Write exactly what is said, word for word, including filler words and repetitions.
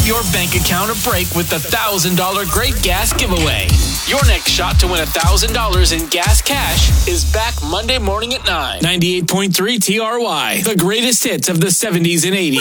your bank account a break with the one thousand dollars Great Gas Giveaway. Your next shot to win one thousand dollars in gas cash is back Monday morning at nine. ninety-eight point three T R Y, the greatest hits of the seventies and eighties.